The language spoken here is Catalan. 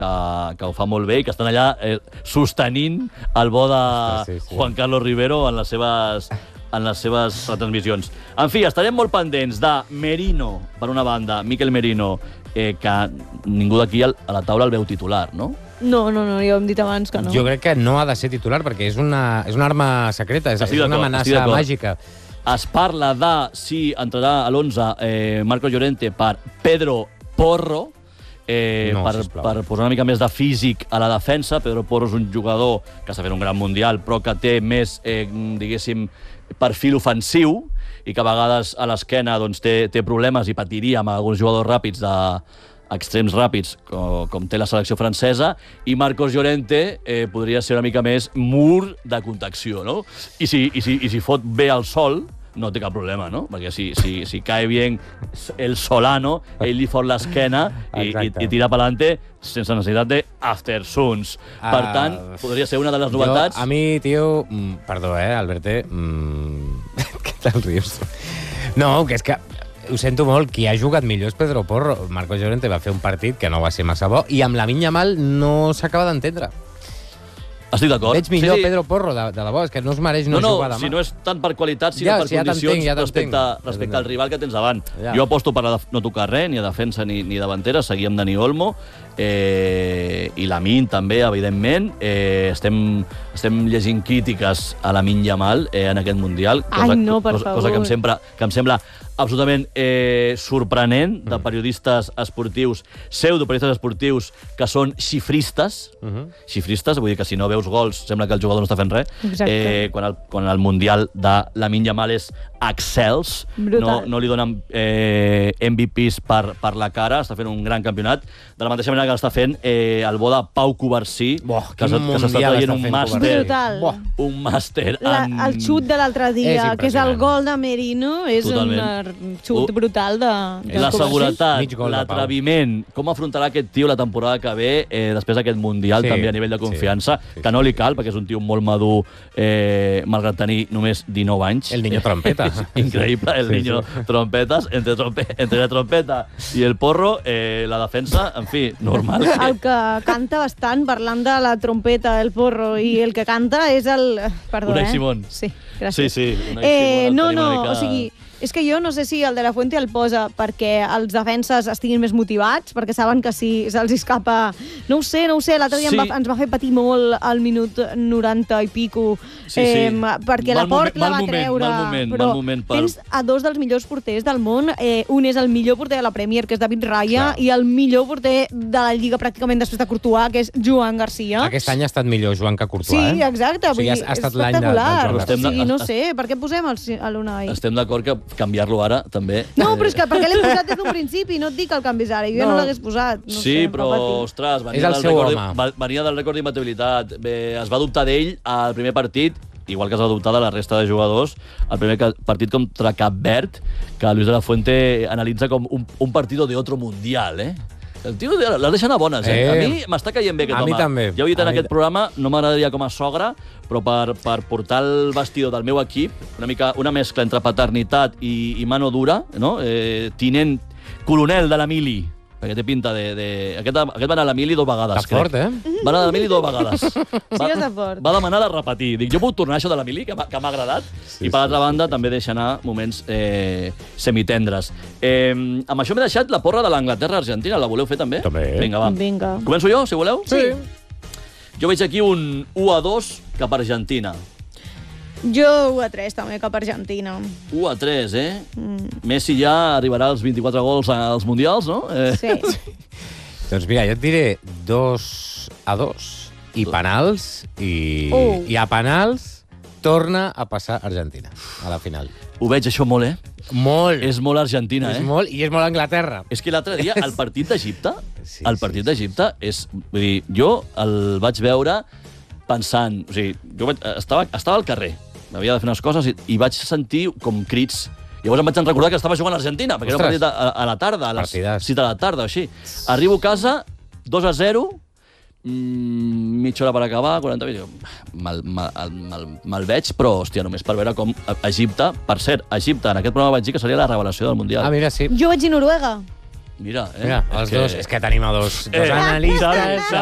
que ho fa molt bé i que estan allà sostenint el bo de Juan Carlos Rivero en les seves retransmissions. En fi, estarem molt pendents de Merino, per una banda, Mikel Merino, que ningú d'aquí a la taula el veu titular, no? No, ja ho hem dit abans que no. Jo crec que no ha de ser titular perquè és una arma secreta, és una amenaça màgica. Es parla de si entrarà a l'11 Marcos Llorente per Pedro Porro, per posar una mica més de físic a la defensa. Pedro Porro és un jugador que està fent un gran mundial, però que té més, diguéssim, perfil ofensiu i que a vegades a l'esquena té problemes i patiria amb alguns jugadors ràpids extrems ràpids, com té la selecció francesa, i Marcos Llorente podria ser una mica més mur de contenció, no? I si fot bé el sol, no té cap problema, no? Perquè si cae bien el Solano, ell li fot l'esquena i tira pelante sense necessitat d'aftersuns. Per tant, podria ser una de les novetats. A mi, tio... Perdó, Alberte. Què te'l rius? No, que és que ho sento molt, qui ha jugat millor és Pedro Porro. Marcos Llorente va fer un partit que no va ser massa bo i amb Lamine Yamal no s'acaba d'entendre. Estic d'acord. Veig millor Pedro Porro, de debò, és que no es mereix no jugar demà. Si no és tant per qualitat, sinó per condicions respecte al rival que tens davant. Jo aposto per no tocar res, ni a defensa ni davantera, seguir amb Dani Olmo, i Lamine també, evidentment. Estem llegint crítiques a Lamine Yamal en aquest Mundial, cosa que em sembla absolutament sorprenent, de periodistes esportius, pseudoperiodistes esportius, que són xifristes. Xifristes, vull dir que si no veus gols, sembla que el jugador no està fent res. Quan el Mundial de Lamine Yamal és excels, no li donen MVPs per la cara, està fent un gran campionat, de la mateixa manera que està fent el bo de Pau Covarsí, que s'està traient un màster. El xut de l'altre dia, que és el gol de Merino, és un xut brutal de la seguretat, l'atreviment, com afrontarà aquest tio la temporada que ve, després d'aquest Mundial, també a nivell de confiança, que no li cal, perquè és un tio molt madur, malgrat tenir només 19 anys. El niño trompeta. Increïble, el niño trompetas, entre la trompeta i el porro, la defensa, en fi, normal. El que canta bastant, parlant de la trompeta, el porro, i el que canta és el... Perdó, Unai Simón. Sí, gràcies. Sí, Unai Simón. O sigui, és que jo no sé si el de la Fuente el posa perquè els defenses estiguin més motivats, perquè saben que si se'ls escapa... No ho sé, l'altre dia ens va fer patir molt al minut 90 i pico, perquè la Port la va treure. Mal moment. Tens a dos dels millors porters del món, un és el millor porter de la Premier, que és David Raya, i el millor porter de la Lliga pràcticament després de Courtois, que és Joan Garcia. Aquest any ha estat millor Joan que Courtois, Sí, exacte. O sigui, ha estat l'any de Joan Garcia. No sé, per què posem l'Unai? Estem d'acord que canviar-lo ara, també. No, però és que perquè l'he posat des d'un principi, no et dic que el canvis ara, jo no l'hagués posat. Sí, però, ostres, venia del rècord d'imbatibilitat, es va dubtar d'ell al primer partit, igual que es va dubtar de la resta de jugadors, el primer partit contra Cap Verd, que Luis de la Fuente analitza com un partido de otro mundial, El tio les deixa anar bones, A mi m'està caient bé aquest home. A mi també. Ja ho he dit en aquest programa, no m'agradaria com a sogre, però per portar el vestidor del meu equip, una mescla entre paternitat i mano dura, no? Tinent coronel de la mili, perquè té pinta de... Aquest va anar a la mili 2 vegades, crec. Està fort, Va anar a la mili 2 vegades. Sí, està fort. Va demanar de repetir. Dic, jo puc tornar això de la mili, que m'ha agradat, i per l'altra banda també deixa anar moments semitendres. Amb això m'he deixat la porra de l'Anglaterra-Argentina. La voleu fer també? També. Vinga, va. Vinga. Començo jo, si voleu? Sí. Jo veig aquí un 1-2 cap a Argentina. Jo 1-3 també cap a Argentina. 1-3, Messi ja arribarà als 24 gols als Mundials, no? Sí. Doncs mira, jo et diré 2-2 i penals, i a penals torna a passar Argentina a la final. Ho veig això molt, Molt. És molt Argentina, És molt, i és molt Anglaterra. És que l'altre dia, el partit d'Egipte, és... Vull dir, jo el vaig veure pensant... O sigui, jo estava al carrer, havia de fer unes coses i vaig sentir com crits. Llavors em vaig recordar que estava jugant a Argentina, perquè era un partit a la tarda, a les 6 de la tarda o així. Arribo a casa, 2-0, mitja hora per acabar, 40 minuts. Me'l veig, però, hòstia, només per veure com Egipte... Per cert, Egipte, en aquest programa vaig dir que seria la revelació del Mundial. Ah, mira, sí. Jo vaig dir Noruega. Mira, els dos, és que tenim a dos analistes.